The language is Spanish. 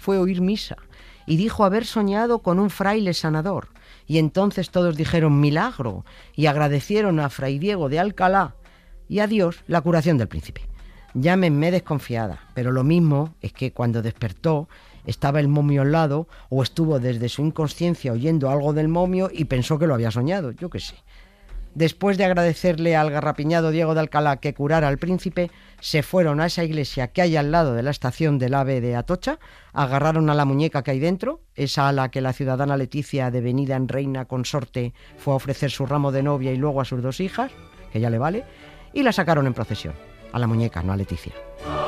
fue oír misa y dijo haber soñado con un fraile sanador. Y entonces todos dijeron milagro y agradecieron a Fray Diego de Alcalá y a Dios la curación del príncipe. Llámenme desconfiada, pero lo mismo es que cuando despertó estaba el momio al lado o estuvo desde su inconsciencia oyendo algo del momio y pensó que lo había soñado, yo qué sé. Después de agradecerle al garrapiñado Diego de Alcalá que curara al príncipe, se fueron a esa iglesia que hay al lado de la estación del AVE de Atocha, agarraron a la muñeca que hay dentro, esa a la que la ciudadana Leticia, devenida en reina consorte, fue a ofrecer su ramo de novia y luego a sus 2 hijas, que ya le vale, y la sacaron en procesión. A la muñeca, no a Leticia.